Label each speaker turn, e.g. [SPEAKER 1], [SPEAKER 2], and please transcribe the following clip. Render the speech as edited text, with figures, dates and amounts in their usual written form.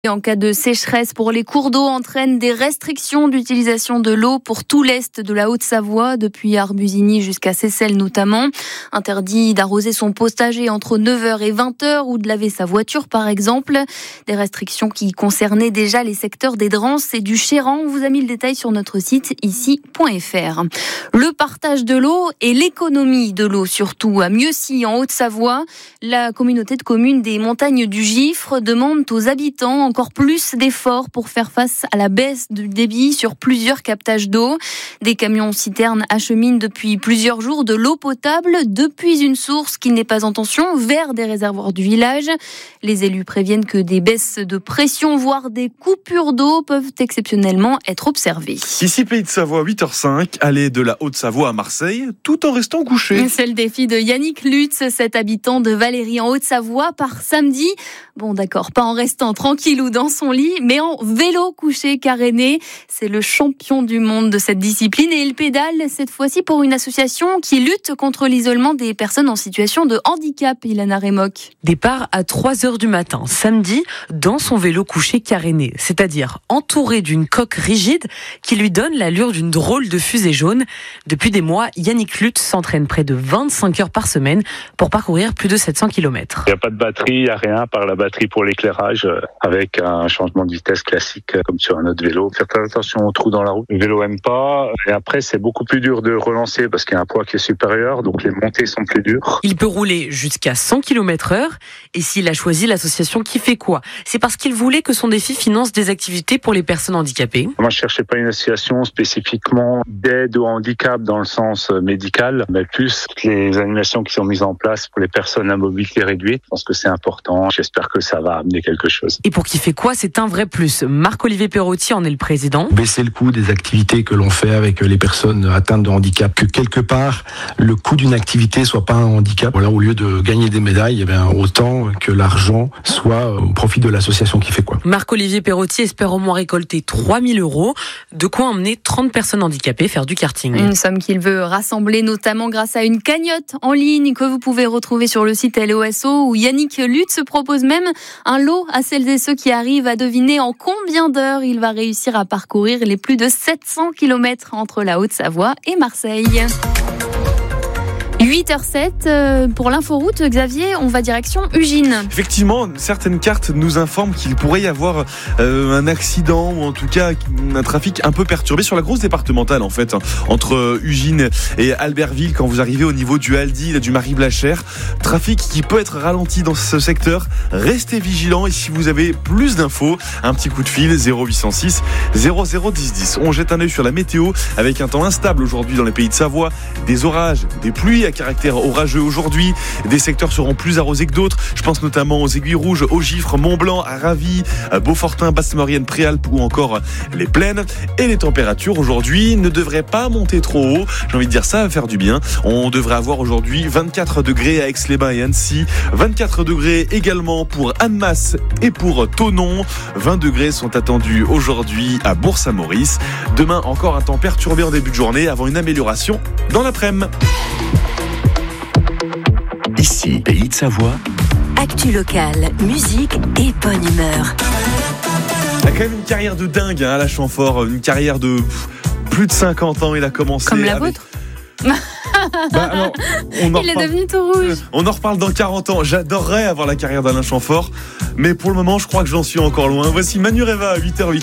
[SPEAKER 1] En cas de sécheresse pour les cours d'eau entraîne des restrictions d'utilisation de l'eau pour tout l'est de la Haute-Savoie, depuis Arbusigny jusqu'à Seyssel notamment. Interdit d'arroser son potager entre 9h et 20h ou de laver sa voiture par exemple. Des restrictions qui concernaient déjà les secteurs des Drances et du Chéran. On vous a mis le détail sur notre site ici.fr. Le partage de l'eau et l'économie de l'eau surtout à Mieuxy en Haute-Savoie. La communauté de communes des montagnes du Gifre demande aux habitants encore plus d'efforts pour faire face à la baisse du débit sur plusieurs captages d'eau. Des camions-citernes acheminent depuis plusieurs jours de l'eau potable depuis une source qui n'est pas en tension vers des réservoirs du village. Les élus préviennent que des baisses de pression, voire des coupures d'eau peuvent exceptionnellement être observées.
[SPEAKER 2] Ici Pays de Savoie, 8h05, aller de la Haute-Savoie à Marseille, tout en restant couché.
[SPEAKER 1] C'est le défi de Yannick Lutz, cet habitant de Valérie en Haute-Savoie, par samedi. Bon d'accord, pas en restant tranquille ou dans son lit, mais en vélo couché caréné. C'est le champion du monde de cette discipline et il pédale cette fois-ci pour une association qui lutte contre l'isolement des personnes en situation de handicap, Ilana Remoc.
[SPEAKER 3] Départ à 3h du matin, samedi, dans son vélo couché caréné, c'est-à-dire entouré d'une coque rigide qui lui donne l'allure d'une drôle de fusée jaune. Depuis des mois, Yannick Lutz s'entraîne près de 25 heures par semaine pour parcourir plus de 700 km.
[SPEAKER 4] Il n'y a pas de batterie, il n'y a rien par la batterie pour l'éclairage, avec un changement de vitesse classique comme sur un autre vélo. Faire très attention aux trous dans la route. Le vélo aime pas. Et après, c'est beaucoup plus dur de relancer parce qu'il y a un poids qui est supérieur, donc les montées sont plus dures.
[SPEAKER 3] Il peut rouler jusqu'à 100 km/h. Et s'il a choisi l'association Qui fait quoi, c'est parce qu'il voulait que son défi finance des activités pour les personnes handicapées.
[SPEAKER 4] Moi, je cherchais pas une association spécifiquement d'aide au handicap dans le sens médical, mais plus les animations qui sont mises en place pour les personnes à mobilité réduite. Je pense que c'est important. J'espère que ça va amener quelque chose.
[SPEAKER 3] Et pour Qui fait quoi, c'est un vrai plus. Marc-Olivier Perrotti en est le président.
[SPEAKER 5] Baisser le coût des activités que l'on fait avec les personnes atteintes de handicap, que quelque part le coût d'une activité soit pas un handicap. Voilà, au lieu de gagner des médailles, autant que l'argent soit au profit de l'association Qui fait quoi.
[SPEAKER 3] Marc-Olivier Perrotti espère au moins récolter 3 000 €, de quoi emmener 30 personnes handicapées faire du karting.
[SPEAKER 1] Une somme qu'il veut rassembler notamment grâce à une cagnotte en ligne que vous pouvez retrouver sur le site LOSO où Yannick Lutz propose même un lot à celles et ceux qui arrivent à deviner en combien d'heures il va réussir à parcourir les plus de 700 km entre la Haute-Savoie et Marseille. 8h07 pour l'inforoute, Xavier, on va direction Ugine.
[SPEAKER 2] Effectivement, certaines cartes nous informent qu'il pourrait y avoir un accident ou en tout cas un trafic un peu perturbé sur la grosse départementale en fait, entre Ugine et Albertville quand vous arrivez au niveau du Aldi, du Marie-Blachère. Trafic qui peut être ralenti dans ce secteur. Restez vigilants et si vous avez plus d'infos, un petit coup de fil 0806 001010. On jette un œil sur la météo avec un temps instable aujourd'hui dans les Pays de Savoie, des orages, des pluies à caractère orageux aujourd'hui. Des secteurs seront plus arrosés que d'autres. Je pense notamment aux Aiguilles Rouges, au Gifre, Mont-Blanc, à Ravy, Beaufortin, Basse-Maurienne, Préalpes ou encore les Plaines. Et les températures aujourd'hui ne devraient pas monter trop haut. J'ai envie de dire ça va faire du bien. On devrait avoir aujourd'hui 24 degrés à Aix-les-Bains et Annecy, 24 degrés également pour Annemasse et pour Thonon. 20 degrés sont attendus aujourd'hui à Bourg-Saint-Maurice. Demain, encore un temps perturbé en début de journée avant une amélioration dans l'après-midi.
[SPEAKER 6] Ici, Pays de Savoie.
[SPEAKER 7] Actu locale, musique et bonne humeur.
[SPEAKER 2] Il a quand même une carrière de dingue à la Chamfort, une carrière de plus de 50 ans. Il a commencé
[SPEAKER 1] comme la vôtre.
[SPEAKER 2] Alors,
[SPEAKER 1] il est devenu tout rouge.
[SPEAKER 2] On en reparle dans 40 ans. J'adorerais avoir la carrière d'Alain Chamfort, mais pour le moment, je crois que j'en suis encore loin. Voici Manu Reva à 8h08.